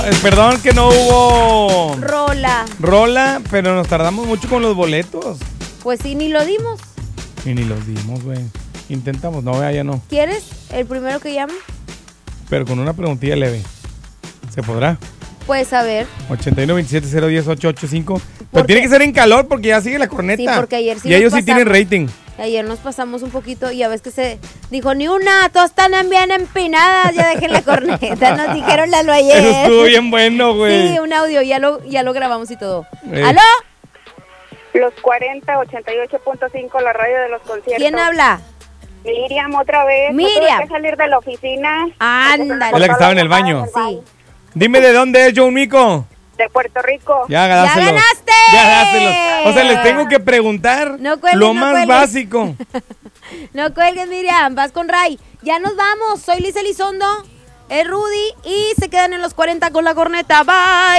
Perdón que no hubo rola, pero nos tardamos mucho con los boletos. Pues sí, ni lo dimos. Y ni los dimos, güey. Intentamos, no, ya no. ¿Quieres el primero que llame? Pero con una preguntilla leve. ¿Se podrá? Pues a ver. 8127-010-885. Pero tiene que ser en calor porque ya sigue la corneta. Sí, porque ayer sí y ellos sí tienen rating. Ayer nos pasamos un poquito y ya ves que se dijo, ni una, todas están bien empinadas, ya dejen la corneta, nos dijeron Lalo ayer. Eso estuvo bien bueno, güey. Sí, un audio, ya lo grabamos y todo. ¿Aló? Los 40, 88.5, la radio de los conciertos. ¿Quién habla? Miriam, otra vez. Miriam. Tuve que salir de la oficina. Ándale. Es la que estaba en el baño. Sí. Dime de dónde es John Mico. De Puerto Rico. Ya dáselos. ¡Ya ganaste! Ya dáselos. O sea, les tengo que preguntar lo más básico. No cuelgues, Miriam. Vas con Ray. Ya nos vamos. Soy Liz Elizondo, es Rudy y se quedan en los 40 con la corneta. Bye.